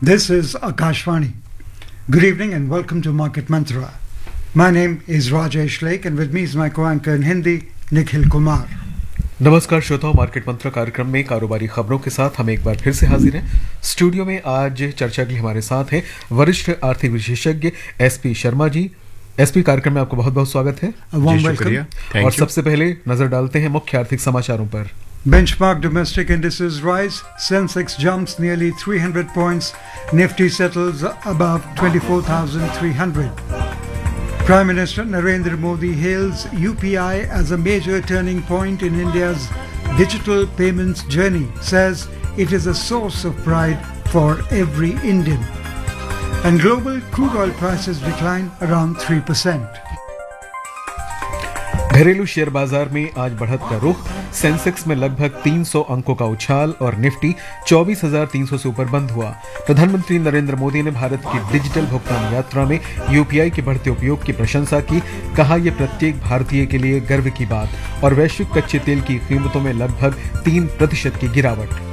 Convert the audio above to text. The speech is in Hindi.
This is Akashvani. Good evening and welcome to Market Mantra. My name is Rajesh Lake and with me is my co-anchor in Hindi, Nikhil Kumar. नमस्कार श्रोताओं, मार्केट मंत्र कार्यक्रम में कारोबारी खबरों के साथ हम एक बार फिर से हाजिर हैं। स्टूडियो में आज चर्चा के लिए हमारे साथ हैं वरिष्ठ आर्थिक विशेषज्ञ एसपी शर्मा जी। एसपी, कार्यक्रम में आपको बहुत बहुत स्वागत है। और सबसे पहले नजर डालते हैं मुख्य आर्थिक समाचारों पर। Benchmark domestic indices rise, Sensex jumps nearly 300 points, Nifty settles above 24,300. Prime Minister Narendra Modi hails UPI as a major turning point in India's digital payments journey, says it is a source of pride for every Indian. And global crude oil prices decline around 3%. घरेलू शेयर बाजार में आज बढ़त का रुख, सेंसेक्स में लगभग 300 अंकों का उछाल और निफ्टी 24,300 से ऊपर बंद हुआ। प्रधानमंत्री नरेंद्र मोदी ने भारत की डिजिटल भुगतान यात्रा में यूपीआई के बढ़ते उपयोग की प्रशंसा की। कहा, यह प्रत्येक भारतीय के लिए गर्व की बात। और वैश्विक कच्चे तेल की कीमतों में लगभग 3% की गिरावट।